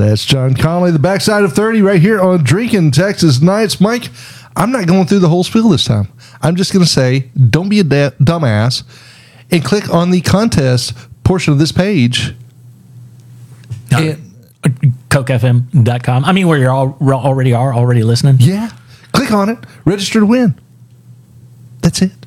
That's John Connolly, the backside of 30, right here on Drinking Texas Nights. Mike, I'm not going through the whole spiel this time. I'm just going to say, don't be a dumbass and click on the contest portion of this page. CokeFM.com. I mean, where you're already listening. Yeah. Click on it. Register to win. That's it.